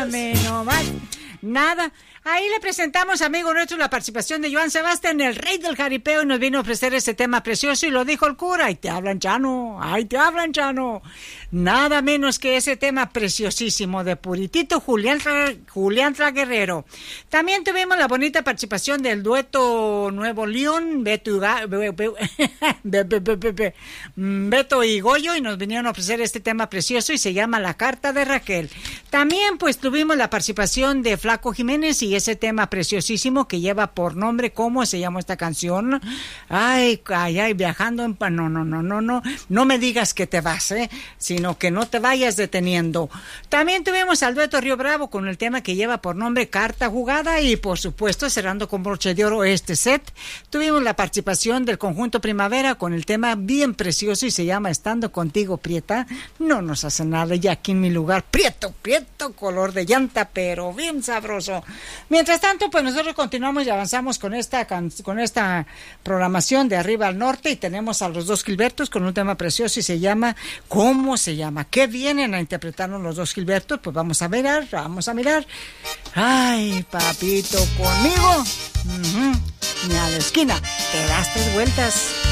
Mírame nomás. Nada. Ahí le presentamos, amigo nuestro, la participación de Joan Sebastián, el rey del jaripeo, y nos vino a ofrecer ese tema precioso, y lo dijo el cura. Ahí te hablan, Chano. Ahí te hablan, Chano. Nada menos que ese tema preciosísimo de Puritito Julián Guerrero. También tuvimos la bonita participación del dueto Nuevo León, Beto y Goyo, y nos vinieron a ofrecer este tema precioso y se llama La Carta de Raquel. También pues tuvimos la participación de Flaco Jiménez y ese tema preciosísimo que lleva por nombre, ¿cómo se llama esta canción? Ay, viajando en... No me digas que te vas, sino que no te vayas deteniendo. También tuvimos al dueto Río Bravo con el tema que lleva por nombre Carta Jugada, y por supuesto, cerrando con broche de oro este set, tuvimos la participación del conjunto Primavera con el tema bien precioso y se llama Estando Contigo, Prieta. No nos hace nada, ya aquí en mi lugar, prieto, color de llanta, pero bien sabroso. Mientras tanto, pues nosotros continuamos y avanzamos con esta programación de Arriba al Norte, y tenemos a los dos Gilbertos con un tema precioso y se llama ¿cómo se llama? ¿Qué vienen a interpretarnos los dos Gilbertos? Pues vamos a mirar. Ay, papito, conmigo. Ni a la esquina, te das 3 vueltas.